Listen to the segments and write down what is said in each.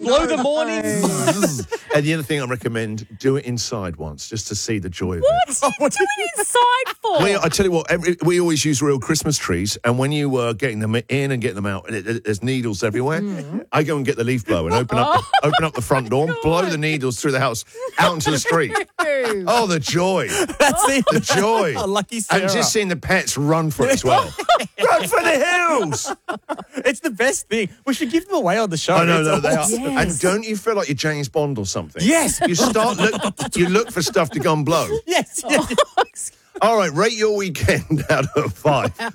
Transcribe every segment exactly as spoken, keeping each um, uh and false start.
blow the mornings. And the other thing I recommend, do it inside once, just to see the joy of What it. are you doing inside for? We, I tell you what, every, we always use real Christmas trees, and when you are uh, getting them in and getting them out, and it, it, there's needles everywhere, mm. I go and get the leaf blower and open up, the, open up the front door, and blow the needles through the house out into the street. Oh, the joy! That's it. The joy! Oh, lucky Sarah. And just seeing the pets run for it as well. Run for the hills! It's the best thing. We should give them away on the show. I know, It's no, they are. awesome. Yes. And don't you feel like you're James Bond or something? Yes. You start look, you look for stuff to go and blow. Yes. yes. All right, rate your weekend out of five. I'm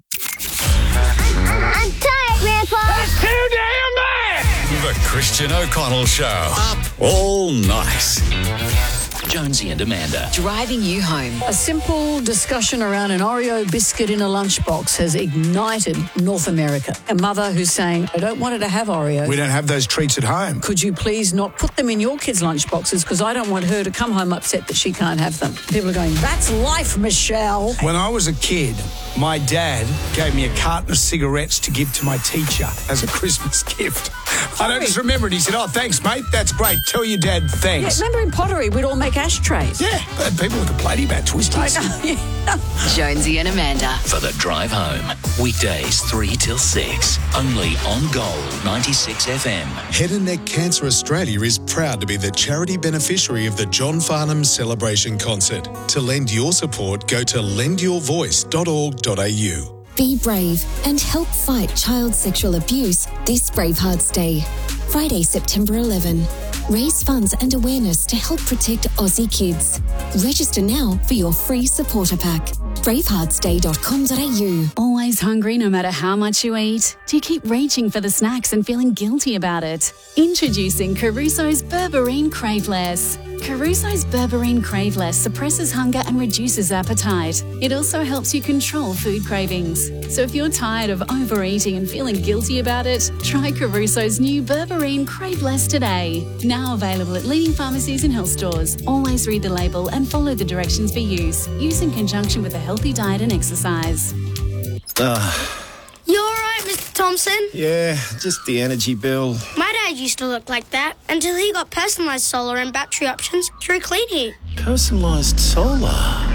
tired, Grandpa. That's too damn bad! The Christian O'Connell Show. Up all night. Jonesy and Amanda. Driving you home. A simple discussion around an Oreo biscuit in a lunchbox has ignited North America. A mother who's saying, I don't want her to have Oreo. We don't have those treats at home. Could you please not put them in your kids' lunchboxes because I don't want her to come home upset that she can't have them. People are going, that's life, Michelle. When I was a kid, my dad gave me a carton of cigarettes to give to my teacher as a Christmas gift. I don't just remember it. He said, oh, thanks, mate. That's great. Tell your dad Yeah, thanks. remember in pottery, we'd all make ashtrays. Yeah, but people were complaining about twisties. Jonesy and Amanda. For the drive home. Weekdays three till six. Only on Gold ninety-six F M. Head and Neck Cancer Australia is proud to be the charity beneficiary of the John Farnham Celebration Concert. To lend your support, go to lend your voice dot org dot a u. Be brave and help fight child sexual abuse this Bravehearts Day. Friday, September eleventh. Raise funds and awareness to help protect Aussie kids. Register now for your free supporter pack. bravehearts day dot com dot a u. Always hungry no matter how much you eat? Do you keep reaching for the snacks and feeling guilty about it? Introducing Caruso's Berberine Craveless. Caruso's Berberine Craveless suppresses hunger and reduces appetite. It also helps you control food cravings. So if you're tired of overeating and feeling guilty about it, try Caruso's new Berberine Craveless today. Now available at leading pharmacies and health stores. Always read the label and follow the directions for use. Use in conjunction with a healthy diet and exercise. Uh, You all right, Mister Thompson? yeah, just the energy bill. My dad used to look like that until he got personalised solar and battery options through Clean Heat. Personalised solar.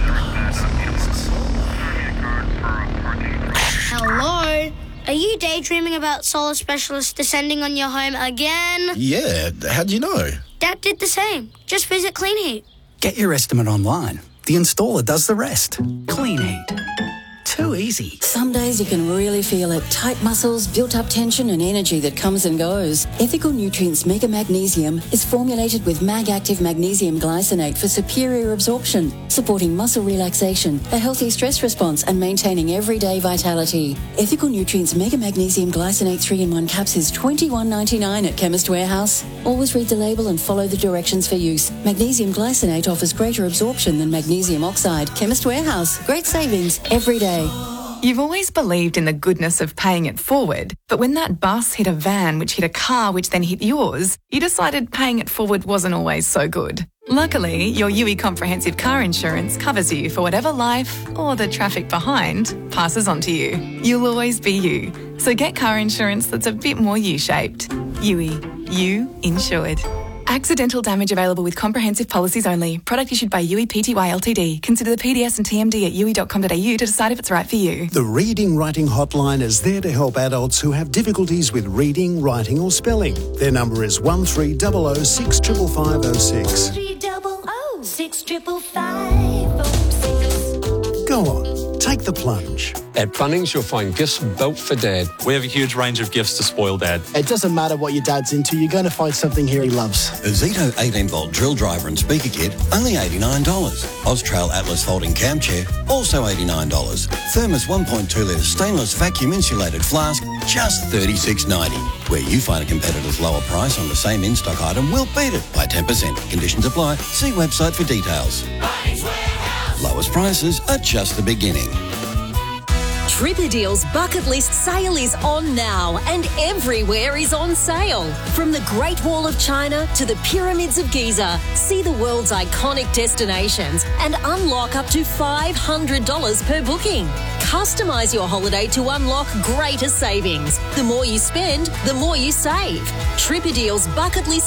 Hello? Are you daydreaming about solar specialists descending on your home again? Yeah, how'd you know? Dad did the same. Just visit Clean Heat. Get your estimate online. The installer does the rest. Clean Heat. Too easy. Some days you can really feel it. Tight muscles, built-up tension and energy that comes and goes. Ethical Nutrients Mega Magnesium is formulated with Mag-Active Magnesium Glycinate for superior absorption, supporting muscle relaxation, a healthy stress response and maintaining everyday vitality. Ethical Nutrients Mega Magnesium Glycinate three in one caps is twenty-one ninety-nine at Chemist Warehouse. Always read the label and follow the directions for use. Magnesium Glycinate offers greater absorption than magnesium oxide. Chemist Warehouse. Great savings every day. You've always believed in the goodness of paying it forward, but when that bus hit a van which hit a car which then hit yours, you decided paying it forward wasn't always so good. Luckily, your U I Comprehensive Car Insurance covers you for whatever life, or the traffic behind, passes on to you. You'll always be you. So get car insurance that's a bit more U-shaped. U I. You insured. Accidental damage available with comprehensive policies only. Product issued by U I Pty Ltd. Consider the P D S and T M D at u i dot com dot a u to decide if it's right for you. The Reading Writing Hotline is there to help adults who have difficulties with reading, writing or spelling. Their number is one three zero zero six five five five zero six. three double oh six triple five oh six. Go on, take the plunge. At Bunnings, you'll find gifts built for Dad. We have a huge range of gifts to spoil Dad. It doesn't matter what your dad's into, you're going to find something here he loves. A Zito eighteen volt drill driver and speaker kit, only eighty-nine dollars. Austrail Atlas folding cam chair, also eighty-nine dollars. Thermos one point two litre stainless vacuum insulated flask, just thirty-six ninety. Where you find a competitor's lower price on the same in-stock item, we'll beat it by ten percent. Conditions apply. See website for details. Lowest prices are just the beginning. Tripadeal's bucket list sale is on now and everywhere is on sale. From the Great Wall of China to the Pyramids of Giza, see the world's iconic destinations and unlock up to five hundred dollars per booking. Customise your holiday to unlock greater savings. The more you spend, the more you save. Tripadeal's bucket list